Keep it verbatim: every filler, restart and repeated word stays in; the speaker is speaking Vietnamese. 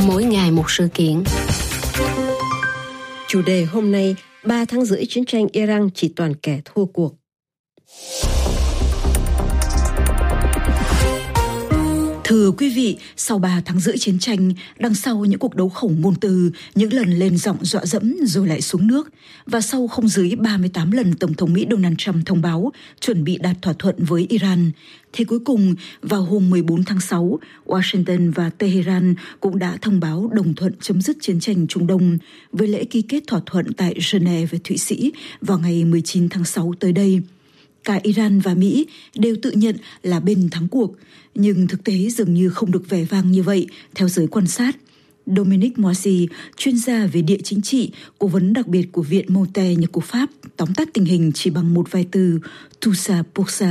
mỗi ngày một sự kiện. Chủ đề hôm nay, ba tháng rưỡi chiến tranh Iran chỉ toàn kẻ thua cuộc. Thưa quý vị, sau ba tháng rưỡi chiến tranh, đằng sau những cuộc đấu khẩu ngôn từ, những lần lên giọng dọa dẫm rồi lại xuống nước, và sau không dưới ba mươi tám lần Tổng thống Mỹ Donald Trump thông báo chuẩn bị đạt thỏa thuận với Iran, thì cuối cùng vào hôm mười bốn tháng sáu, Washington và Tehran cũng đã thông báo đồng thuận chấm dứt chiến tranh Trung Đông với lễ ký kết thỏa thuận tại Geneva, Thụy Sĩ vào ngày mười chín tháng sáu tới đây. Cả Iran và Mỹ đều tự nhận là bên thắng cuộc, nhưng thực tế dường như không được vẻ vang như vậy, theo giới quan sát. Dominique Moissy, chuyên gia về địa chính trị, cố vấn đặc biệt của Viện Montaigne của Pháp, tóm tắt tình hình chỉ bằng một vài từ: tout ça pour ça.